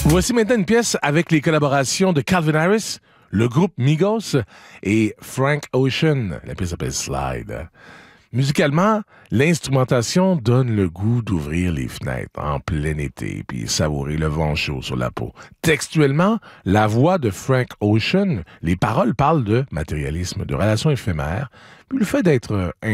Voici maintenant une pièce avec les collaborations de Calvin Harris, le groupe Migos et Frank Ocean. La pièce s'appelle Slide. Musicalement, l'instrumentation donne le goût d'ouvrir les fenêtres en plein été puis savourer le vent chaud sur la peau. Textuellement, la voix de Frank Ocean, les paroles parlent de matérialisme, de relations éphémères, puis le fait d'être